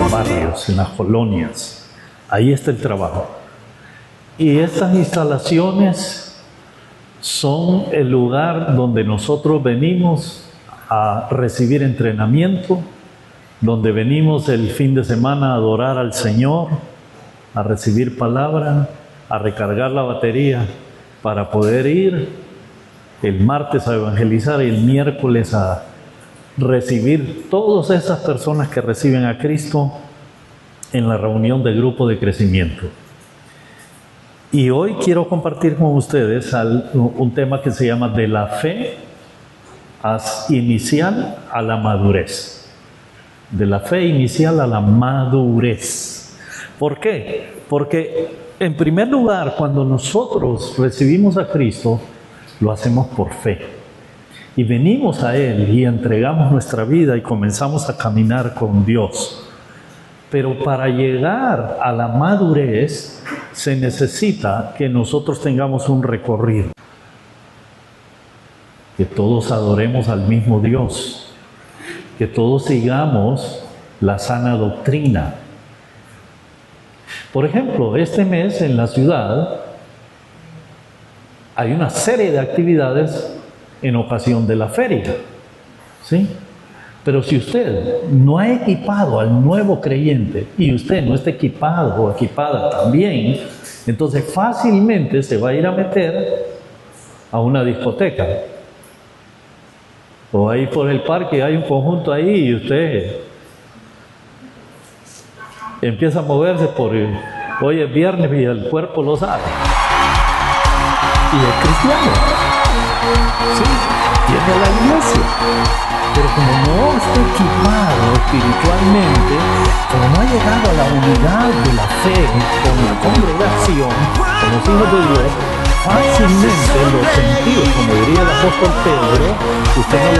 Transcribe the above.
los barrios, en las colonias. Ahí está el trabajo. Y estas instalaciones son el lugar donde nosotros venimos a recibir entrenamiento, donde venimos el fin de semana a adorar al Señor, a recibir palabra, a recargar la batería para poder ir el martes a evangelizar y el miércoles a recibir todas esas personas que reciben a Cristo en la reunión del grupo de crecimiento. Y hoy quiero compartir con ustedes un tema que se llama de la fe inicial a la madurez. De la fe inicial a la madurez. ¿Por qué? Porque en primer lugar, cuando nosotros recibimos a Cristo, lo hacemos por fe. Y venimos a Él y entregamos nuestra vida y comenzamos a caminar con Dios. Pero para llegar a la madurez se necesita que nosotros tengamos un recorrido. Que todos adoremos al mismo Dios. Que todos sigamos la sana doctrina. Por ejemplo, este mes en la ciudad hay una serie de actividades en ocasión de la feria, ¿sí? Pero si usted no ha equipado al nuevo creyente y usted no está equipado o equipada también, entonces fácilmente se va a ir a meter a una discoteca. O ahí por el parque hay un conjunto ahí y usted empieza a moverse hoy es viernes y el cuerpo lo sabe. Y es cristiano. Sí, viene a la iglesia. Pero como no está equipado espiritualmente, como no ha llegado a la unidad de la fe con la congregación, con los hijos de Dios, fácilmente los sentidos, como diría el apóstol Pedro, usted no los